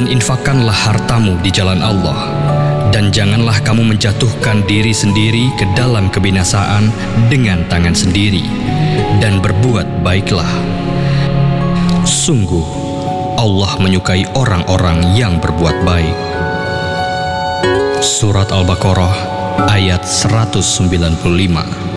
Dan infakkanlah hartamu di jalan Allah, dan janganlah kamu menjatuhkan diri sendiri ke dalam kebinasaan dengan tangan sendiri, dan berbuat baiklah. Sungguh, Allah menyukai orang-orang yang berbuat baik. Surat Al-Baqarah ayat 195.